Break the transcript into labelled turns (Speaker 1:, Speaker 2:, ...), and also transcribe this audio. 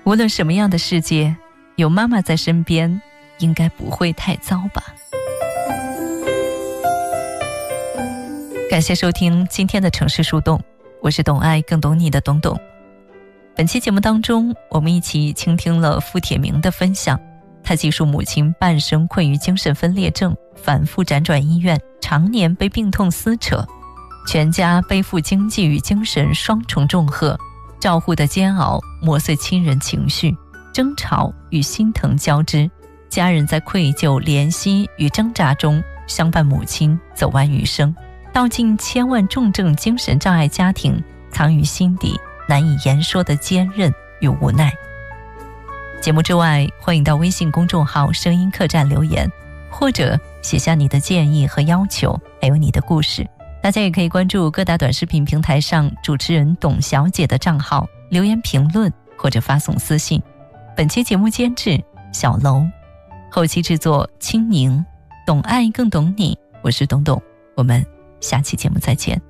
Speaker 1: 无论什么样的世界，有妈妈在身边，应该不会太糟吧。感谢收听今天的城市树洞，我是懂爱更懂你的董董。本期节目当中，我们一起倾听了付铁明的分享。他记述母亲半生困于精神分裂症，反复辗转医院，常年被病痛撕扯，全家背负经济与精神双重重荷，照护的煎熬磨碎亲人情绪，争吵与心疼交织，家人在愧疚、怜惜与挣扎中相伴母亲走完余生。道尽千万重症精神障碍家庭藏于心底难以言说的坚韧与无奈。节目之外，欢迎到微信公众号声音客栈留言，或者写下你的建议和要求，还有你的故事。大家也可以关注各大短视频平台上主持人董小姐的账号，留言评论或者发送私信。本期节目监制小楼，后期制作青宁，懂爱更懂你，我是董董，我们下期节目再见。